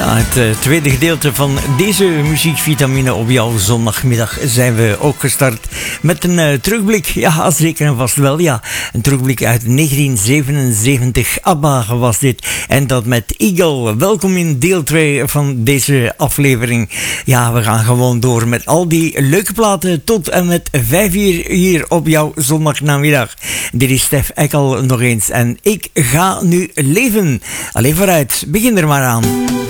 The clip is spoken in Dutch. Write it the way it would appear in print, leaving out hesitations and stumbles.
Het tweede gedeelte van deze muziekvitamine op jouw zondagmiddag zijn we ook gestart met een terugblik. Ja, zeker en vast wel, ja. Een terugblik uit 1977. ABBA was dit. En dat met Eagle. Welkom in deel 2 van deze aflevering. Ja, we gaan gewoon door met al die leuke platen tot en met 5 uur hier op jouw zondagnamiddag. Dit is Stef Eckel nog eens. En ik ga nu leven. Allee, vooruit. Begin er maar aan.